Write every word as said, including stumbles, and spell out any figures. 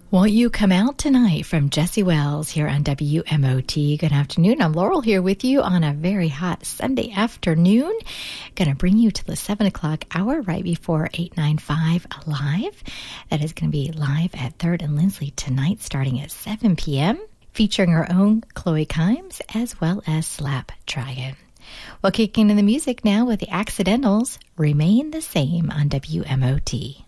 Won't You Come Out Tonight from Jesse Wells here on W M O T. Good afternoon. I'm Laurel here with you on a very hot Sunday afternoon. Going to bring you to the seven o'clock hour right before eight ninety-five Live. That is going to be live at third and Lindsley tonight starting at seven p.m. featuring our own Chloe Kimes as well as Slap Dragon. Well, kicking in the music now with the Accidentals, Remain the Same on W M O T.